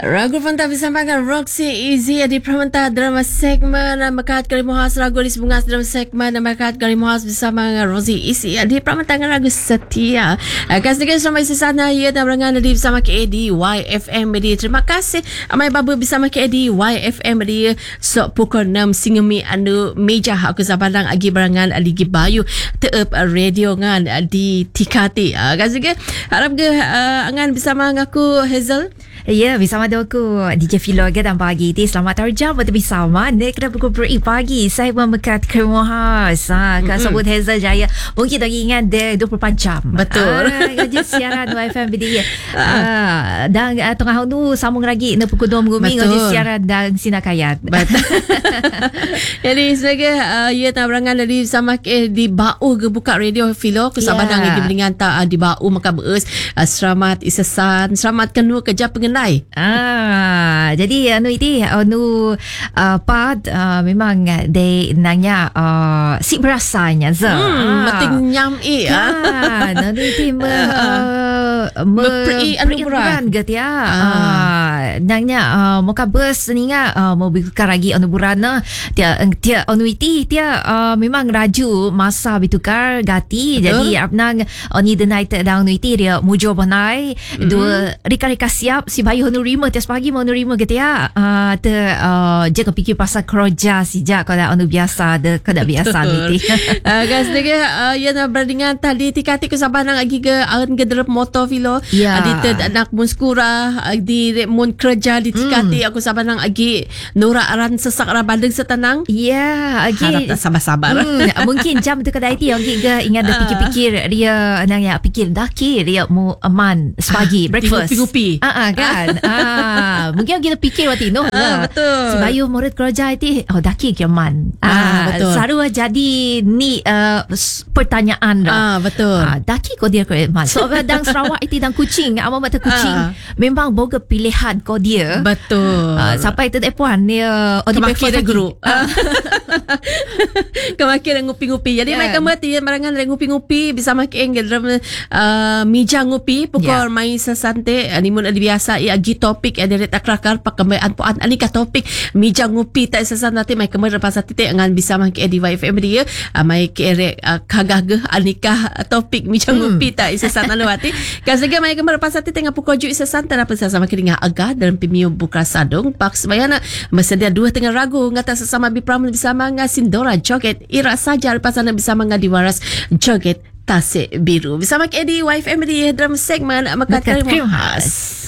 Ragu Fanta bersama dengan Roxy Easy di Pramanta drama segmen Makat Kari Muhas Ragu di Sebungas drama segmen Makat Kari Muhas bersama dengan Roxy Easy di Pramanta dengan Ragu Setia. Kasih selama isi sana ia dan berangan di bersama KD YFM di. Terima kasih Amai Babu bersama KD YFM di sok pukul 6 singemi anu meja aku sabadang agi berangan di Bayu teep radio ngan di Tikati. Kasih harap ke angan bersama aku Hazel. Ya, bersama aku DJ Philo ke dan pagi ini. Selamat terjam bersama Nek kena pukul pagi. Saya Makat Kari Muhas. Kan sebut Hazel Jaya. Mungkin lagi ingat dia 24 jam. Betul. Kerja siaran YFM BDI. Dan tengah tu sambung lagi na pukul 2 minggu kerja siaran dan Sinakayat. Betul. Jadi sebagai ia tak berangan dari sama di Bau ke buka radio Philo ke Sabadang di Belingan tak di Bau maka beus. Selamat isesan, selamat kenu kerja pengenai. Jadi part memang dia nanya si berasanya mating nyam nanti anugerah gitu ya. Nanya muka bus ninga mau buka lagi anugerah dia anuiti dia memang raju masa bitukar gati. Jadi apnang oni the night down anuiti dia mujo banai dua rika siap si bayu honorima tiap pagi mau honorima gitu ya. Jangan fikir pasal kerja sejak kalau anu biasa de kada biasa miti. Guys dia ya na berandingan tadi tikati ke Sabana lagi ke an ke drop moto Philo. Adi anak munskura di mun kerja di tikati aku Sabana lagi Nora aran sesak ra bandeng setenang. Ya, lagi sabar-sabar. Mungkin jam tu kada itu lagi ke ingat dah fikir-fikir dia nanya fikir daki dia mau aman sepagi breakfast. Ngupi-ngupi. Kan. Mungkin kita fikir waktu itu. Betul. Si bayu murid kerja itu daki kiaman. Betul. Saru jadi ni pertanyaan dah. Betul. Daki kau dia kiaman. So dan Sarawak itu dan kucing, ama mata kucing memang boga pilihan kau dia. Betul. Sampai itu puan dia kemakin guru. Kemakin ngupi-ngupi. Jadi mereka mati marangan ngupi-ngupi bisa makin dalam meja ngupi pukul mai sesante animun biasa ia gi topik ada takrakar pakambaian puan anika topik meja ngupi tak sesan nanti mai kemer pas titik ngan bisa makin di YFM dia mai kere kagah ge anika topik meja ngupi tak sesan alawati kasega mai kemer pas titik ngap pukul 7 sesan tak apa sama keringa agah dalam pemiu buka sadung paks bayana bersedia dua tengah ragu ngata sesama bipram bersama ngasindora joget ira saja pasana bersama ngadi waras joget Tasik Biru bersama KD YFM di dalam segmen Makat Kari Muhas.